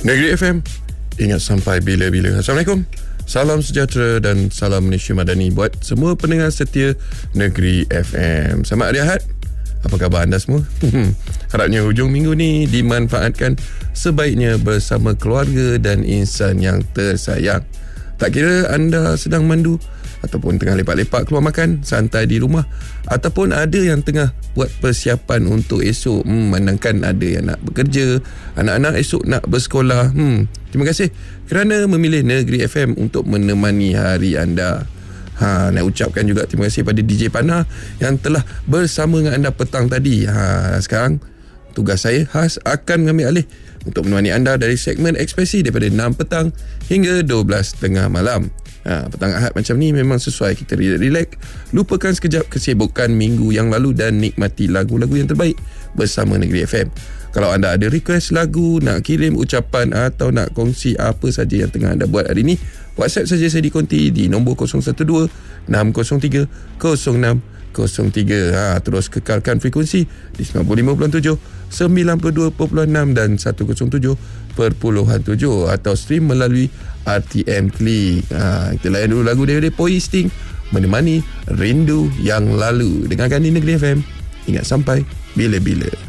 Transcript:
Negeri FM, ingat sampai bila-bila. Assalamualaikum, salam sejahtera dan salam Malaysia Madani buat semua pendengar setia Negeri FM. Selamat hari Ahad. Apa khabar anda semua? Harapnya hujung minggu ni dimanfaatkan sebaiknya bersama keluarga dan insan yang tersayang. Tak kira anda sedang mandu ataupun tengah lepak-lepak keluar makan, santai di rumah, ataupun ada yang tengah buat persiapan untuk esok. Manangkan ada yang nak bekerja, anak-anak esok nak bersekolah. Terima kasih kerana memilih Negeri FM untuk menemani hari anda. Nak ucapkan juga terima kasih pada DJ Pana yang telah bersama dengan anda petang tadi. Sekarang tugas saya khas akan mengambil alih untuk menemani anda dari segmen ekspresi daripada 6 petang hingga 12.30 malam. Petang Ahad macam ni memang sesuai kita relax, lupakan sekejap kesibukan minggu yang lalu dan nikmati lagu-lagu yang terbaik bersama Negeri FM. Kalau anda ada request lagu, nak kirim ucapan atau nak kongsi apa saja yang tengah anda buat hari ni, WhatsApp saja saya dikonti di nombor 012-603-0603. Terus kekalkan frekuensi di 95.7, 92.6 dan 107.7 atau stream melalui RTM Klik. Kita layan dulu lagu daripada Poi Sting, Menemani Rindu Yang Lalu. Dengarkan di Negeri FM, ingat sampai bila-bila.